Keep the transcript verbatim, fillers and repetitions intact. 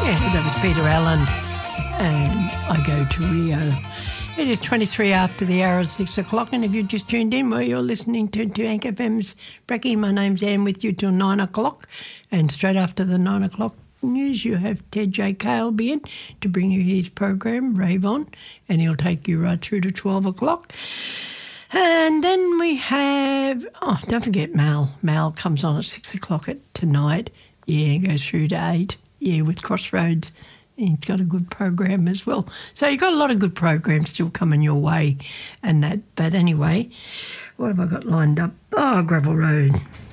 Yeah, that was Peter Allen, and I Go to Rio. It is twenty-three after the hour of six o'clock, and if you've just tuned in, well, you're listening to, to Anchor F M's Brekkie. My name's Anne with you till nine o'clock, and straight after the nine o'clock news, you have Ted J. Caleby in to bring you his program, Rave On, and he'll take you right through to twelve o'clock. And then we have, oh, don't forget Mal. Mal comes on at six o'clock at tonight. Yeah, goes through to eight. Yeah, with Crossroads. He's got a good program as well. So you've got a lot of good programs still coming your way and that. But anyway, what have I got lined up? Oh, Gravel Road.